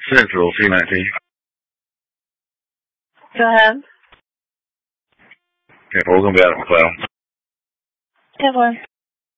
Central C19. Go ahead. Okay, welcome back, McLeod. 10-4.